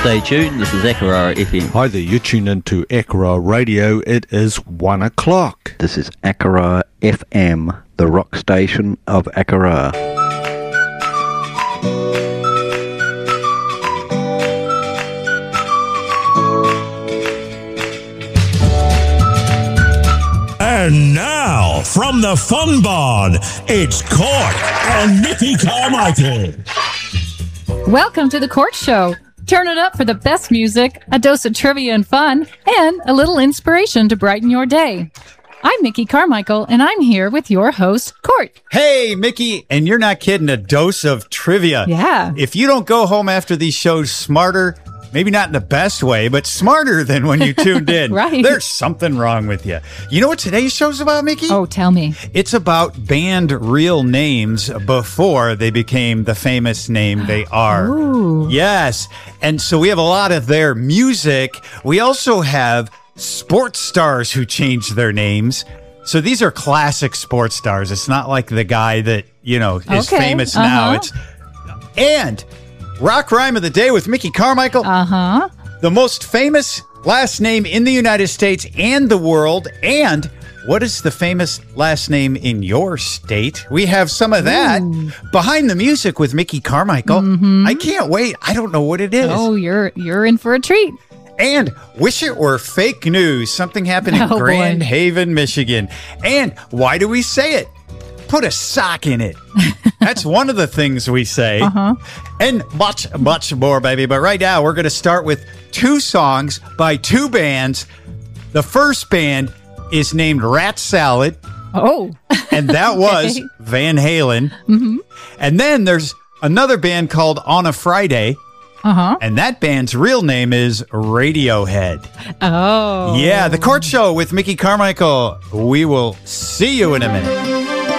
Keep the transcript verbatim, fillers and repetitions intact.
Stay tuned, this is Akarara F M. Hi there, you tune into Akarara Radio. It is one o'clock. This is Akarara F M, the rock station of Akarara. And now, from the Fun Barn, it's Court and Mickey Carmichael. Welcome to the Court Show. Turn it up for the best music, a dose of trivia and fun, and a little inspiration to brighten your day. I'm Mickey Carmichael, and I'm here with your host, Court. Hey, Mickey, and you're not kidding, a dose of trivia. Yeah. If you don't go home after these shows smarter, maybe not in the best way, but smarter than when you tuned in, right. There's something wrong with you. You know what today's show's about, Mickey? Oh, tell me. It's about band real names before they became the famous name they are. Ooh. Yes. And so we have a lot of their music. We also have sports stars who changed their names. So these are classic sports stars. It's not like the guy that, you know, is okay. famous uh-huh. now. It's and Rock Rhyme of the Day with Mickey Carmichael. Uh-huh. The most famous last name in the United States and the world. And what is the famous last name in your state? We have some of that. Ooh. Behind the Music with Mickey Carmichael. Mm-hmm. I can't wait. I don't know what it is. Oh, you're you're in for a treat. And Wish It Were Fake News. Something happened in Oh, Grand boy. Haven, Michigan. And why do we say it? Put a sock in it. That's one of the things we say. Uh-huh. And much, much more, baby. But right now, we're going to start with two songs by two bands. The first band is named Rat Salad, Oh. and that was Okay. Van Halen. Mm-hmm. And then there's another band called On a Friday, Uh-huh. and that band's real name is Radiohead. Oh. Yeah, The Court Show with Mickey Carmichael. We will see you in a minute.